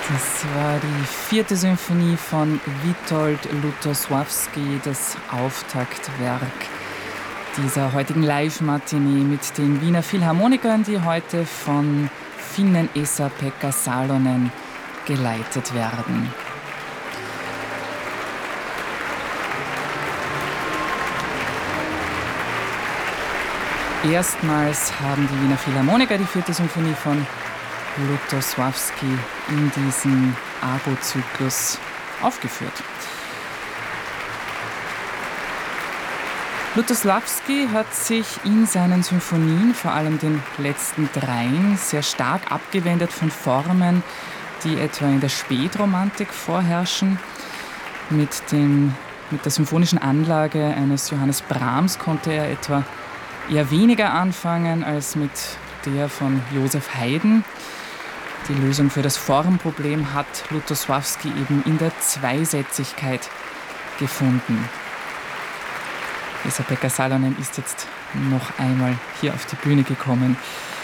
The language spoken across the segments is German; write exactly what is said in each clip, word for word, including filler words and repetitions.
Das war die vierte Symphonie von Witold Lutosławski, das Auftaktwerk dieser heutigen Live-Matinee mit den Wiener Philharmonikern, die heute von Finnen Esa-Pekka Salonen geleitet werden. Erstmals haben die Wiener Philharmoniker die vierte Symphonie von Lutosławski in diesem Abo-Zyklus aufgeführt. Lutosławski hat sich in seinen Symphonien, vor allem den letzten dreien, sehr stark abgewendet von Formen, die etwa in der Spätromantik vorherrschen. Mit, dem, mit der symphonischen Anlage eines Johannes Brahms konnte er etwa eher weniger anfangen als mit der von Joseph Haydn. Die Lösung für das Formproblem hat Lutosławski eben in der Zweisätzigkeit gefunden. Esa-Pekka Salonen ist jetzt noch einmal hier auf die Bühne gekommen.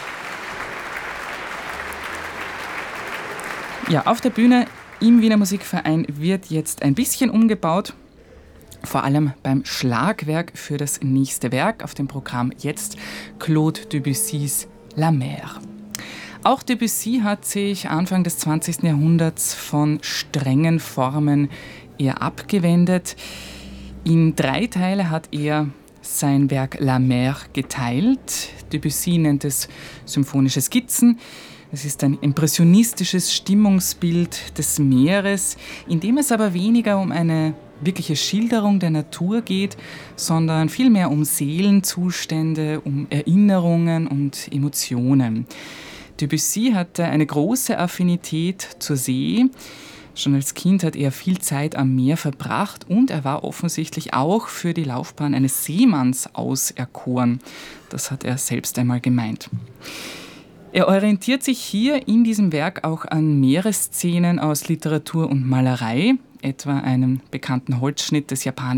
Ja, auf der Bühne im Wiener Musikverein wird jetzt ein bisschen umgebaut. Vor allem beim Schlagwerk für das nächste Werk. Auf dem Programm jetzt Claude Debussys La Mer. Auch Debussy hat sich Anfang des zwanzigsten Jahrhunderts von strengen Formen eher abgewendet. In drei Teile hat er sein Werk La Mer geteilt. Debussy nennt es symphonische Skizzen. Es ist ein impressionistisches Stimmungsbild des Meeres, in dem es aber weniger um eine wirkliche Schilderung der Natur geht, sondern vielmehr um Seelenzustände, um Erinnerungen und Emotionen. Debussy hatte eine große Affinität zur See. Schon als Kind hat er viel Zeit am Meer verbracht und er war offensichtlich auch für die Laufbahn eines Seemanns auserkoren. Das hat er selbst einmal gemeint. Er orientiert sich hier in diesem Werk auch an Meeresszenen aus Literatur und Malerei, etwa einem bekannten Holzschnitt des japanischen